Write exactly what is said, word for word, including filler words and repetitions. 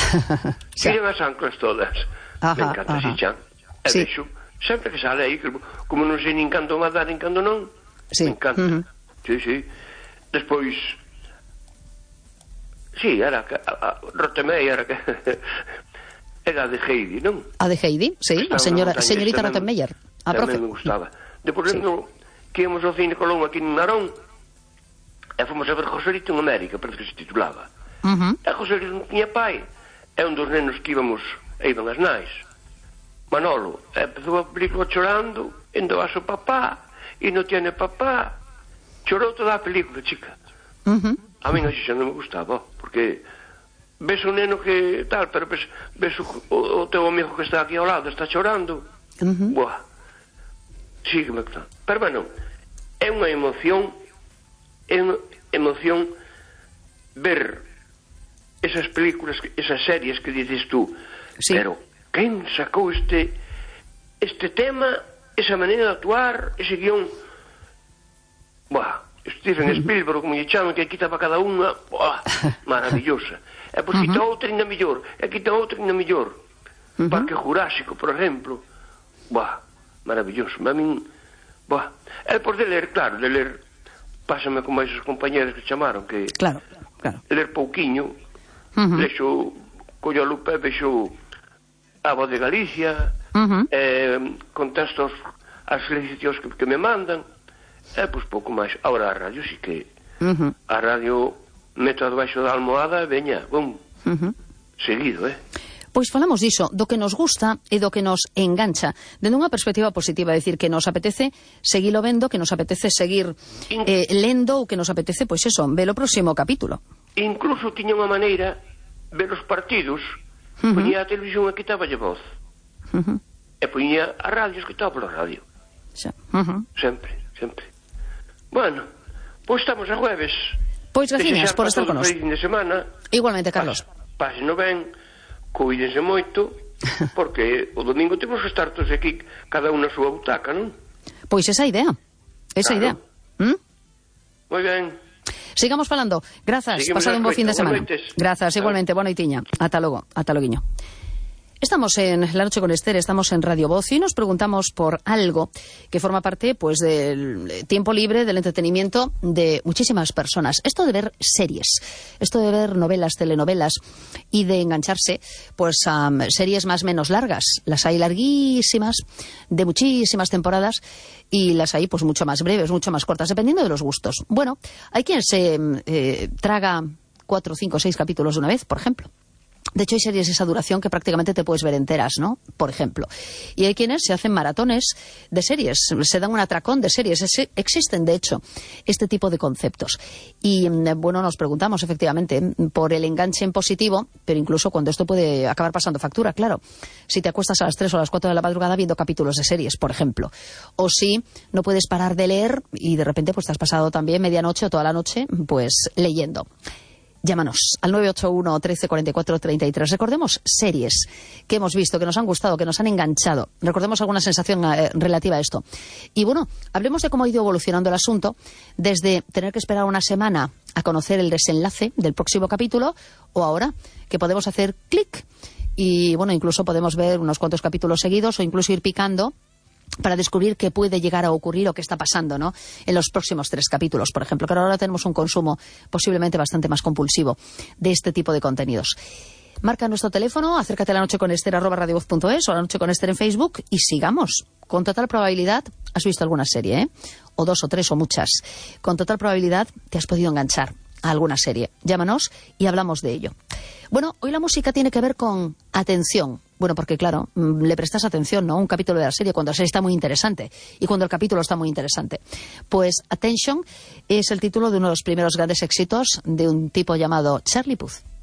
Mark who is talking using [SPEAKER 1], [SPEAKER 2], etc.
[SPEAKER 1] Tiren as anclas todas. Ajá, me encanta así, chan. E sí. Vexo, sempre que sale aí, como non sei nin canto má dar, nin canto non, sí. Me encanta. Uh -huh. Sí, sí. Despois, sí, era que, a, a, Rottemeier, era que... Era de Heidi, non?
[SPEAKER 2] A de Heidi, sí, a señora, señorita Rottemeier. A
[SPEAKER 1] profe. Tamén me gustaba. De, por exemplo, sí. Que íamos ao Cine Colón aquí en Narón, e fomos a ver Joselito en América, parece que se titulaba. Uh -huh. E Joselito non tiña pai, é un dos nenos que íbamos, e iban as nais. Manolo, empezou a película chorando, endo a su papá, e non tiene papá. Chorou toda a película, chica. Uh -huh. A mí non xa non me gustaba, porque... ves un neno que tal, pero ves, ves o, o teu amigo que está aquí ao lado, está chorando. Uh -huh. Buah. Sígueme. Pero bueno, é unha emoción, é unha emoción ver esas películas, esas series que dices tú. Sí. Pero, quen sacou este este tema, esa maneira de actuar, ese guión? Buah. Steven Spielberg, como lle chaman, que quita para cada unha, buah, maravillosa. E pois quita outra ainda mellor, e quita outra ainda mellor. Uh -huh. Parque Jurásico, por exemplo. Buah, maravilloso. A min, buah. E por de ler, claro, de ler, pásame con máis os compañeros que chamaron, que...
[SPEAKER 2] Claro, claro.
[SPEAKER 1] Ler pouquiño, uh -huh. Lexo, collo a lupa, vexo a Voz de Galicia, uh -huh. eh, contesto as solicitacións que, que me mandan, e pois pouco máis. Ahora a radio sí que uh -huh. A radio meto debaixo da almohada e veña, bum, uh -huh. Seguido, eh.
[SPEAKER 2] Pois falamos diso, do que nos gusta e do que nos engancha, dende unha perspectiva positiva, é dicir, que nos apetece seguilo vendo, que nos apetece seguir eh, lendo, ou que nos apetece, pois eso, ver o próximo capítulo.
[SPEAKER 1] Incluso tiña unha maneira ver os partidos, uh -huh. Poñía a televisión e quitaba lle voz, uh -huh. E poñía a radio e quitaba pola radio, uh -huh. Sempre, sempre. Bueno, pois estamos a jueves.
[SPEAKER 2] Pois graciñas por estar con nos.
[SPEAKER 1] Fin de semana.
[SPEAKER 2] Igualmente, Carlos.
[SPEAKER 1] Pásenlo ben, cuídense moito, porque o domingo temos que estar todos aquí, cada unha a súa butaca, non?
[SPEAKER 2] Pois esa idea, esa claro. Idea. ¿Mm?
[SPEAKER 1] Moi ben.
[SPEAKER 2] Sigamos falando. Grazas, pasado un bo fin de semana. Grazas, igualmente, boa noitiña. Ata logo, ata loguiño. Estamos en La Noche con Esther, estamos en Radio Voz y nos preguntamos por algo que forma parte pues del tiempo libre, del entretenimiento de muchísimas personas. Esto de ver series, esto de ver novelas, telenovelas y de engancharse pues a um, series más o menos largas. Las hay larguísimas, de muchísimas temporadas, y las hay pues mucho más breves, mucho más cortas, dependiendo de los gustos. Bueno, hay quien se eh, traga cuatro, cinco, seis capítulos de una vez, por ejemplo. De hecho, hay series de esa duración que prácticamente te puedes ver enteras, ¿no? Por ejemplo. Y hay quienes se hacen maratones de series, se dan un atracón de series. Es, existen, de hecho, este tipo de conceptos. Y, bueno, nos preguntamos, efectivamente, por el enganche en positivo, pero incluso cuando esto puede acabar pasando factura, claro. Si te acuestas a las tres o a las cuatro de la madrugada viendo capítulos de series, por ejemplo. O si no puedes parar de leer y de repente pues te has pasado también medianoche o toda la noche pues leyendo. Llámanos al nueve ocho uno, trece, cuarenta y cuatro, treinta y tres. Recordemos series que hemos visto, que nos han gustado, que nos han enganchado. Recordemos alguna sensación eh, relativa a esto. Y bueno, hablemos de cómo ha ido evolucionando el asunto desde tener que esperar una semana a conocer el desenlace del próximo capítulo, o ahora que podemos hacer clic y bueno, incluso podemos ver unos cuantos capítulos seguidos o incluso ir picando para descubrir qué puede llegar a ocurrir o qué está pasando, ¿no?, en los próximos tres capítulos, por ejemplo, que ahora tenemos un consumo posiblemente bastante más compulsivo de este tipo de contenidos. Marca nuestro teléfono, acércate a la noche con Esther arroba radiovoz punto es o a la noche con Esther en Facebook y sigamos. Con total probabilidad has visto alguna serie, ¿eh? O dos o tres o muchas. Con total probabilidad te has podido enganchar a alguna serie. Llámanos y hablamos de ello. Bueno, hoy la música tiene que ver con atención. Bueno, porque claro, le prestas atención, ¿no?, a un capítulo de la serie cuando la serie está muy interesante y cuando el capítulo está muy interesante. Pues Attention es el título de uno de los primeros grandes éxitos de un tipo llamado Charlie Puth.